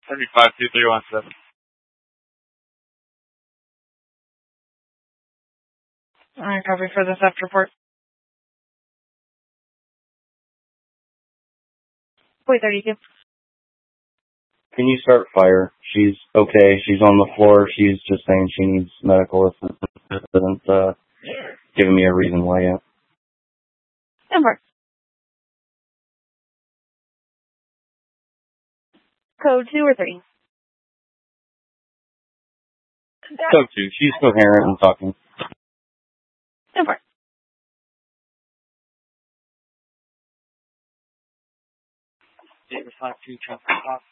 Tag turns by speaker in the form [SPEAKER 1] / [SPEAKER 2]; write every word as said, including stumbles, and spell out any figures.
[SPEAKER 1] seventy-five two three one seven.
[SPEAKER 2] Alright, copy for the theft report. Wait, thirty-two.
[SPEAKER 3] Can you start fire? She's okay. She's on the floor. She's just saying she needs medical assistance. Isn't uh, giving me a reason why yet.
[SPEAKER 2] Number. Code two or three?
[SPEAKER 3] Code two. She's coherent and talking.
[SPEAKER 2] Number.
[SPEAKER 1] Eight five two traffic stop.